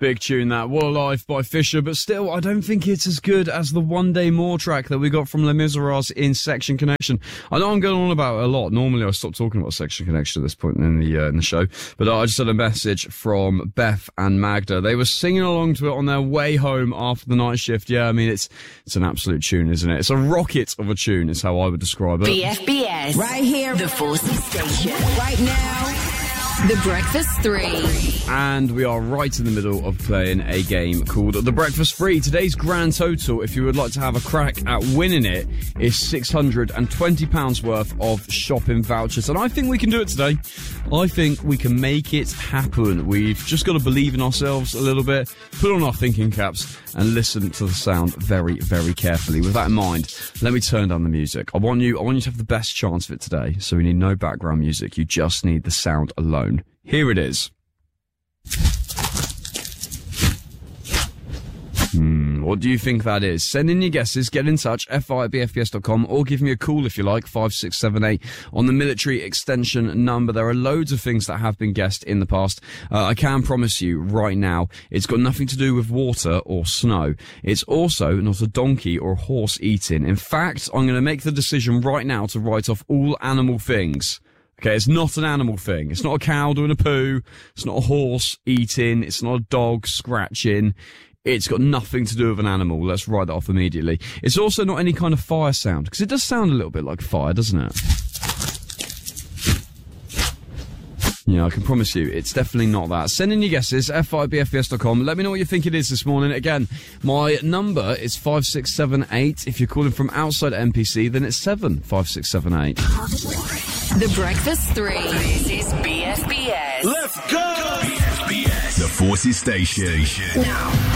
Big tune that. What a Life by Fisher, but still, I don't think it's as good as the One Day More track that we got from Les Miserables in Section Connection. I know I'm going on about it a lot. Normally I stop talking about Section Connection at this point in the show, but I just had a message from Beth and Magda. They were singing along to it on their way home after the night shift. Yeah, I mean, it's an absolute tune, isn't it? It's a rocket of a tune is how I would describe it. BFBS. Right here. The Forces Station. Right now. The Breakfast 3. And we are right in the middle of playing a game called The Breakfast 3. Today's grand total, if you would like to have a crack at winning it, is £620 worth of shopping vouchers. And I think we can do it today. I think we can make it happen. We've just got to believe in ourselves a little bit, put on our thinking caps, and listen to the sound very, very carefully. With that in mind, let me turn down the music. I want you to have the best chance of it today, so we need no background music. You just need the sound alone. Here it is. What do you think that is? Send in your guesses, get in touch, fi@bfbs.com, or give me a call if you like, 5678 on the military extension number. There are loads of things that have been guessed in the past. I can promise you right now, it's got nothing to do with water or snow. It's also not a donkey or a horse eating. In fact, I'm going to make the decision right now to write off all animal things. Okay, it's not an animal thing. It's not a cow doing a poo. It's not a horse eating. It's not a dog scratching. It's got nothing to do with an animal. Let's write that off immediately. It's also not any kind of fire sound, because it does sound a little bit like fire, doesn't it? Yeah, I can promise you, it's definitely not that. Send in your guesses, fi@bfbs.com. Let me know what you think it is this morning. Again, my number is 5678. If you're calling from outside NPC, then it's 75678. The Breakfast 3. This is BFBS. Let's go! BFBS. The Forces Station. Now.